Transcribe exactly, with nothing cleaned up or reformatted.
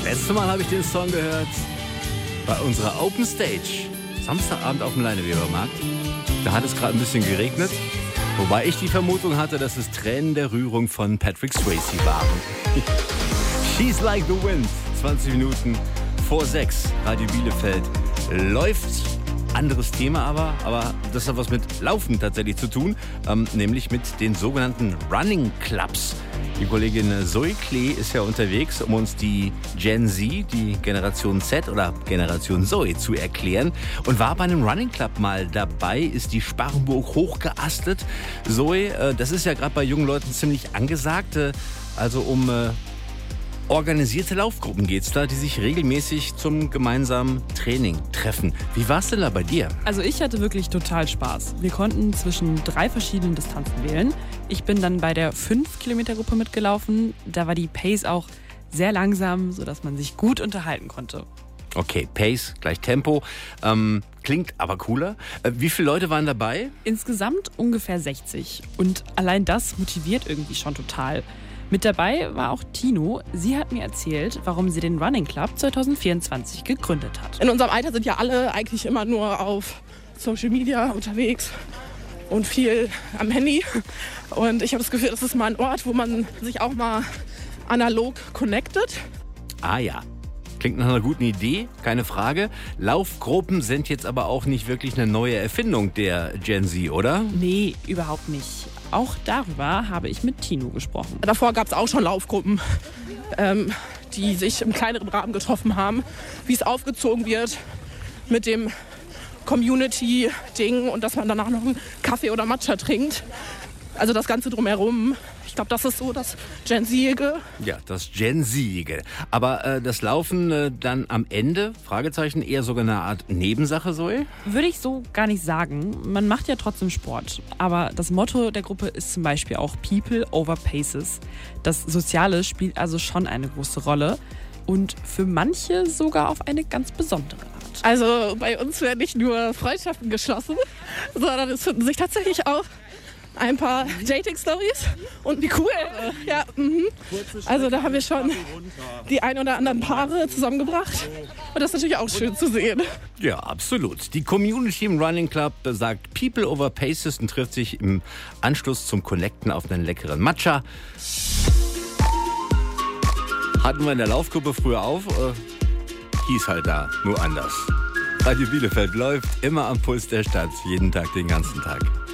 Letztes Mal habe ich den Song gehört bei unserer Open Stage. Samstagabend auf dem Leinewebermarkt. Da hat es gerade ein bisschen geregnet. Wobei ich die Vermutung hatte, dass es Tränen der Rührung von Patrick Swayze waren. She's Like the Wind. zwanzig Minuten vor sechs. Radio Bielefeld läuft. Anderes Thema aber, aber das hat was mit Laufen tatsächlich zu tun, ähm, nämlich mit den sogenannten Running Clubs. Die Kollegin Zoe Klee ist ja unterwegs, um uns die Gen Z, die Generation Z oder Generation Zoe zu erklären und war bei einem Running Club mal dabei, ist die Sparrenburg hochgeastet. Zoe, äh, das ist ja gerade bei jungen Leuten ziemlich angesagt, äh, also um äh, organisierte Laufgruppen geht's da, die sich regelmäßig zum gemeinsamen Training treffen. Wie war's denn da bei dir? Also ich hatte wirklich total Spaß. Wir konnten zwischen drei verschiedenen Distanzen wählen. Ich bin dann bei der fünf Kilometer Gruppe mitgelaufen. Da war die Pace auch sehr langsam, sodass man sich gut unterhalten konnte. Okay, Pace gleich Tempo. Ähm, klingt aber cooler. Äh, wie viele Leute waren dabei? Insgesamt ungefähr sechzig. Und allein das motiviert irgendwie schon total. Mit dabei war auch Tino. Sie hat mir erzählt, warum sie den Running Club zwanzig vierundzwanzig gegründet hat. In unserem Alter sind ja alle eigentlich immer nur auf Social Media unterwegs und viel am Handy. Und ich habe das Gefühl, das ist mal ein Ort, wo man sich auch mal analog connectet. Ah ja. Klingt nach einer guten Idee, keine Frage. Laufgruppen sind jetzt aber auch nicht wirklich eine neue Erfindung der Gen Z, oder? Nee, überhaupt nicht. Auch darüber habe ich mit Tino gesprochen. Davor gab es auch schon Laufgruppen, ähm, die sich im kleineren Rahmen getroffen haben. Wie es aufgezogen wird mit dem Community-Ding und dass man danach noch einen Kaffee oder Matcha trinkt. Also das Ganze drumherum. Ich glaube, das ist so das Gen Z-ige. Ja, das Gen Z-ige. Aber äh, das Laufen äh, dann am Ende, Fragezeichen, eher sogar eine Art Nebensache, Zoe? Würde ich so gar nicht sagen. Man macht ja trotzdem Sport. Aber das Motto der Gruppe ist zum Beispiel auch People over Paces. Das Soziale spielt also schon eine große Rolle. Und für manche sogar auf eine ganz besondere Art. Also bei uns werden nicht nur Freundschaften geschlossen, sondern es finden sich tatsächlich auch ein paar Dating-Stories und wie cool. Ja, mhm. Also da haben wir schon die ein oder anderen Paare zusammengebracht und das ist natürlich auch schön zu sehen. Ja, absolut. Die Community im Running Club sagt People over Paces und trifft sich im Anschluss zum Connecten auf einen leckeren Matcha. Hatten wir in der Laufgruppe früher auf, äh, hieß halt da, nur anders. Radio Bielefeld läuft immer am Puls der Stadt, jeden Tag, den ganzen Tag.